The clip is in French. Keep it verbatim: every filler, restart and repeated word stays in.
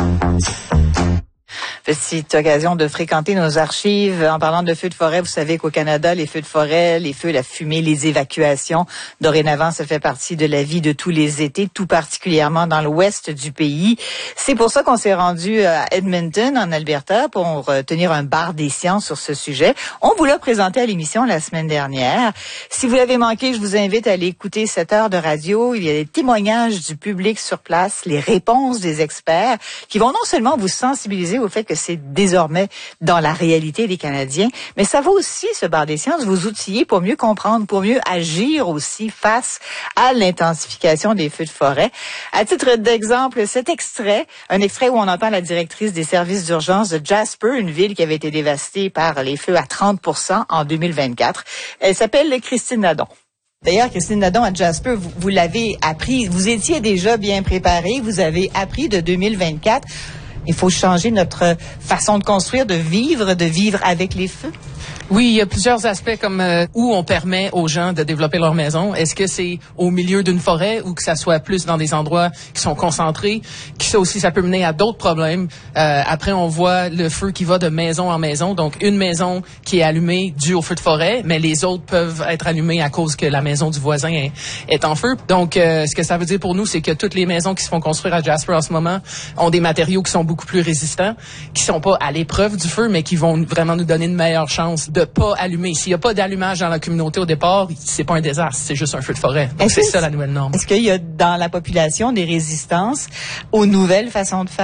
Petite occasion de fréquenter nos archives. En parlant de feux de forêt, vous savez qu'au Canada, les feux de forêt, les feux, la fumée, les évacuations, dorénavant, ça fait partie de la vie de tous les étés, tout particulièrement dans l'ouest du pays. C'est pour ça qu'on s'est rendu à Edmonton, en Alberta, pour tenir un bar des sciences sur ce sujet. On vous l'a présenté à l'émission la semaine dernière. Si vous l'avez manqué, je vous invite à aller écouter cette heure de radio. Il y a des témoignages du public sur place, les réponses des experts, qui vont non seulement vous sensibiliser au fait que c'est désormais dans la réalité des Canadiens, mais ça va aussi, ce bar des sciences, vous outiller pour mieux comprendre, pour mieux agir aussi face à l'intensification des feux de forêt. À titre d'exemple, cet extrait, un extrait où on entend la directrice des services d'urgence de Jasper, une ville qui avait été dévastée par les feux à trente pour cent en deux mille vingt-quatre. Elle s'appelle Christine Nadon. D'ailleurs, Christine Nadon, à Jasper, vous, vous l'avez appris, vous étiez déjà bien préparée, vous avez appris de deux mille vingt-quatre. Il faut changer notre façon de construire, de vivre, de vivre avec les feux. Oui, il y a plusieurs aspects comme euh, où on permet aux gens de développer leur maison. Est-ce que c'est au milieu d'une forêt ou que ça soit plus dans des endroits qui sont concentrés? Qui ça aussi, ça peut mener à d'autres problèmes. Euh, après, on voit le feu qui va de maison en maison. Donc, une maison qui est allumée due au feu de forêt, mais les autres peuvent être allumées à cause que la maison du voisin est, est en feu. Donc, euh, ce que ça veut dire pour nous, c'est que toutes les maisons qui se font construire à Jasper en ce moment ont des matériaux qui sont beaucoup plus résistants, qui sont pas à l'épreuve du feu, mais qui vont vraiment nous donner une meilleure chance de pas allumer. S'il n'y a pas d'allumage dans la communauté au départ, c'est pas un désastre, c'est juste un feu de forêt. Donc, c'est ça la nouvelle norme. Est-ce qu'il y a dans la population des résistances aux nouvelles façons de faire?